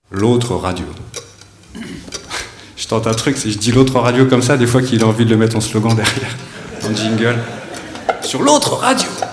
L'autre radio. Je tente un truc, je dis l'autre radio comme ça, des fois qu'il a envie de le mettre en slogan derrière, en jingle. Sur l'autre radio.